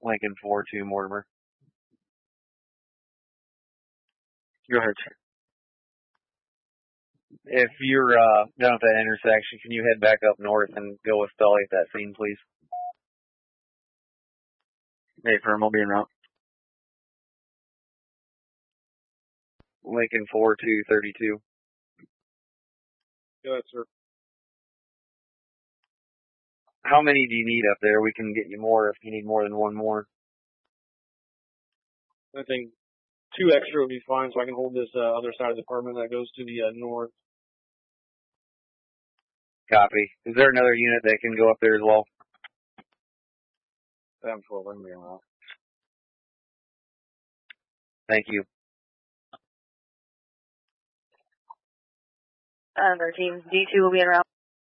Lincoln 4-2, Mortimer. Go ahead, sir. If you're done at that intersection, can you head back up north and go with Sully at that scene, please? Hey, firm, will be en route. Lincoln 4-2-32. Go ahead, sir. How many do you need up there? We can get you more if you need more than one more. I think 2 extra would be fine, so I can hold this other side of the department that goes to the north. Copy. Is there another unit that can go up there as well? 7-12, I'm being off. Thank you. 13, D2 will be en route.